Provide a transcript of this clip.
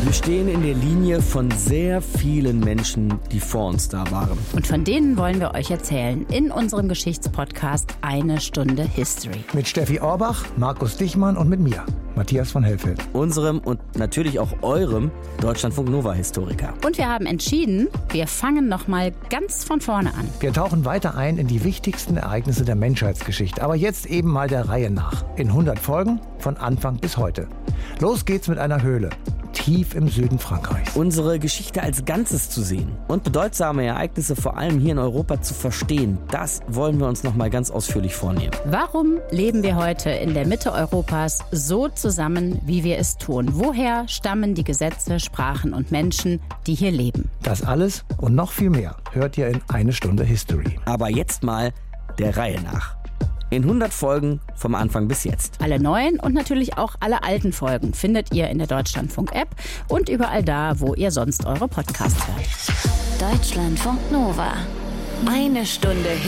Wir stehen in der Linie von sehr vielen Menschen, die vor uns da waren. Und von denen wollen wir euch erzählen in unserem Geschichtspodcast Eine Stunde History. Mit Steffi Orbach, Markus Dichmann und mit mir, Matthias von Hellfeld. Unserem und natürlich auch eurem Deutschlandfunk-Nova-Historiker. Und wir haben entschieden, wir fangen nochmal ganz von vorne an. Wir tauchen weiter ein in die wichtigsten Ereignisse der Menschheitsgeschichte. Aber jetzt eben mal der Reihe nach. In 100 Folgen von Anfang bis heute. Los geht's mit einer Höhle. Tief im Süden Frankreichs. Unsere Geschichte als Ganzes zu sehen und bedeutsame Ereignisse vor allem hier in Europa zu verstehen, das wollen wir uns noch mal ganz ausführlich vornehmen. Warum leben wir heute in der Mitte Europas so zusammen, wie wir es tun? Woher stammen die Gesetze, Sprachen und Menschen, die hier leben? Das alles und noch viel mehr hört ihr in Eine Stunde History. Aber jetzt mal der Reihe nach. In 100 Folgen vom Anfang bis jetzt. Alle neuen und natürlich auch alle alten Folgen findet ihr in der Deutschlandfunk-App und überall da, wo ihr sonst eure Podcasts hört. Deutschlandfunk Nova. Eine Stunde